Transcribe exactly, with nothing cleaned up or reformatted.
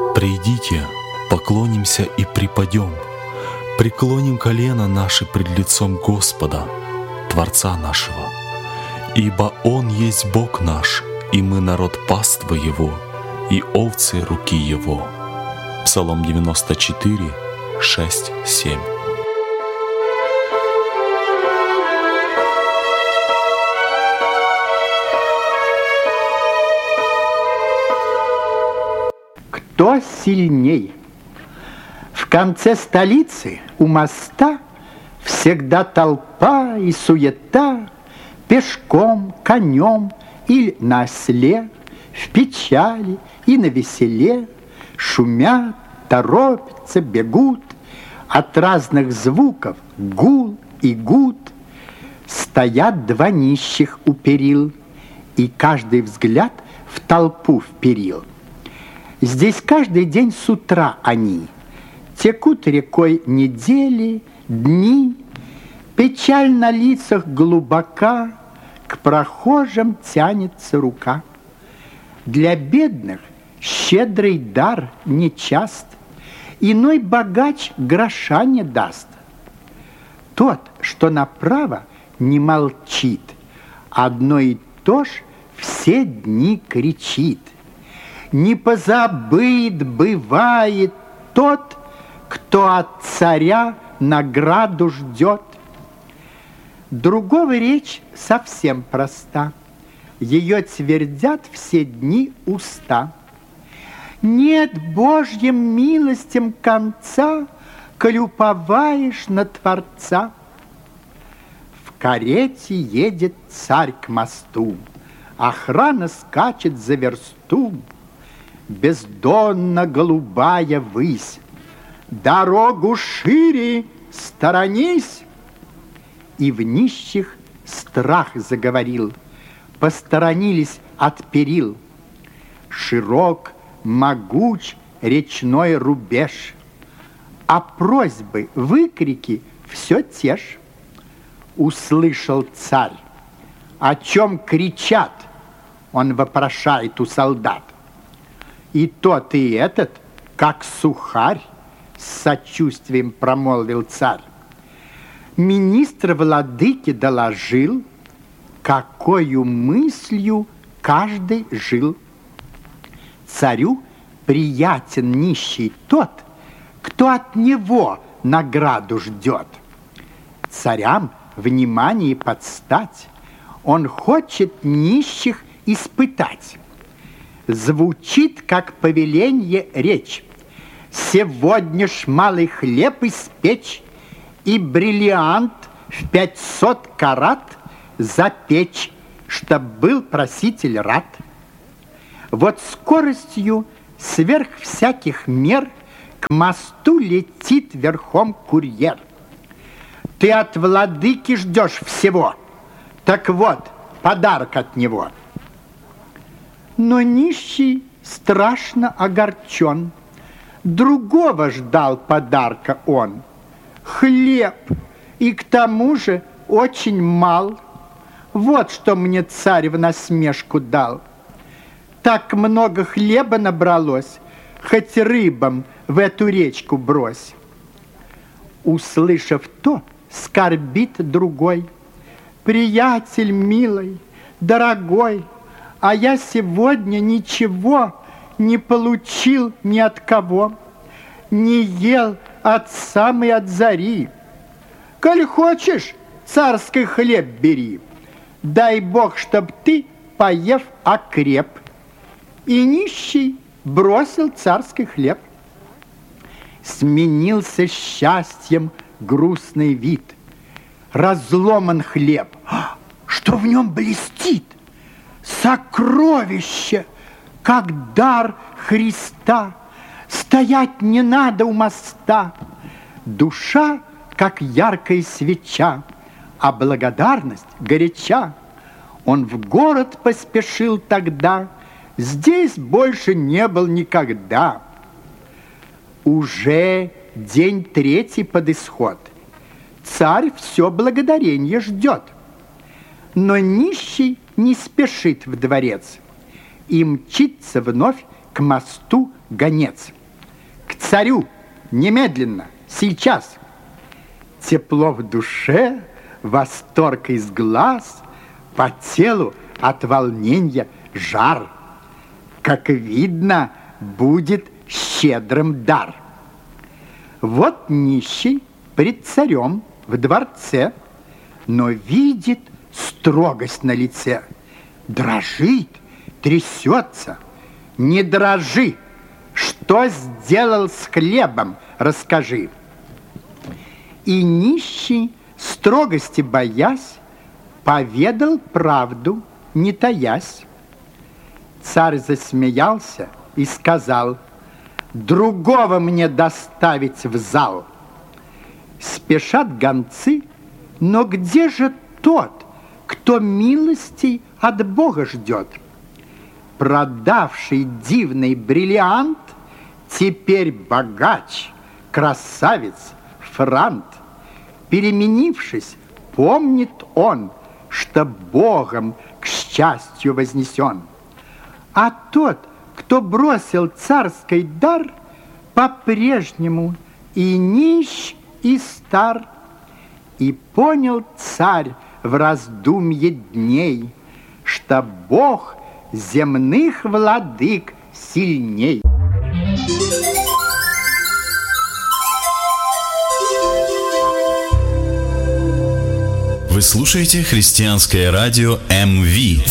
Придите, поклонимся и припадем, преклоним колено наши пред лицом Господа, Творца нашего. Ибо Он есть Бог наш, и мы народ паства Его, и овцы руки Его. Псалом девяносто четыре, шесть, семь. Кто сильней? В конце столицы у моста всегда толпа и суета, пешком, конем или на осле, в печали и на веселе, шумят, торопятся, бегут, от разных звуков гул и гуд. Стоят два нищих у перил, и каждый взгляд в толпу вперил. Здесь каждый день с утра они текут рекой недели, дни, печаль на лицах глубока, к прохожим тянется рука. Для бедных щедрый дар нечаст, иной богач гроша не даст. Тот, что направо, не молчит, одно и то ж все дни кричит. Не позабыт бывает тот, кто от царя награду ждет. Другого речь совсем проста, ее твердят все дни уста. Нет Божьим милостям конца, коль уповаешь на Творца. В карете едет царь к мосту, охрана скачет за версту. Бездонно голубая высь, дорогу шире сторонись. И в нищих страх заговорил, посторонились от перил. Широк, могуч речной рубеж, а просьбы, выкрики все те ж. Услышал царь, о чем кричат, он вопрошает у солдат. И тот, и этот, как сухарь, с сочувствием промолвил царь. Министр владыке доложил, какою мыслью каждый жил. Царю приятен нищий тот, кто от него награду ждет. Царям внимание подстать, он хочет нищих испытать. Звучит, как повеленье речь. Сегодня ж малый хлеб испечь и бриллиант в пятьсот карат запечь, чтоб был проситель рад. Вот скоростью сверх всяких мер к мосту летит верхом курьер. Ты от владыки ждешь всего, так вот, подарок от него. Но нищий страшно огорчен, другого ждал подарка он. Хлеб, и к тому же очень мал. Вот что мне царь в насмешку дал. Так много хлеба набралось, хоть рыбам в эту речку брось. Услышав то, скорбит другой. Приятель милый, дорогой, а я сегодня ничего не получил ни от кого, не ел от самой от зари. Коль хочешь, царский хлеб бери, дай Бог, чтоб ты, поев, окреп. И нищий бросил царский хлеб. Сменился счастьем грустный вид. Разломан хлеб, что в нем блестит. Сокровище, как дар Христа. Стоять не надо у моста. Душа, как яркая свеча, а благодарность горяча. Он в город поспешил тогда, здесь больше не был никогда. Уже день третий под исход. Царь все благодаренье ждет. Но нищий не спешит в дворец, и мчится вновь к мосту гонец. царю, немедленно, сейчас. Тепло в душе, восторг из глаз, по телу от волнения жар. Как видно, будет щедрым дар. Вот нищий пред царем в дворце, но видит строгость на лице. Дрожит, трясется. Не дрожи, что сделал с хлебом, расскажи. И нищий, строгости боясь, поведал правду, не таясь. Царь засмеялся и сказал: другого мне доставить в зал. Спешат гонцы, но где же тот, кто милостей от Бога ждет? Продавший дивный бриллиант, теперь богач, красавец, франт. Переменившись, помнит он, что Богом к счастью вознесен. А тот, кто бросил царский дар, по-прежнему и нищ, и стар. И понял царь в раздумье дней, что Бог земных владык сильней. Вы слушаете христианское радио эм ви.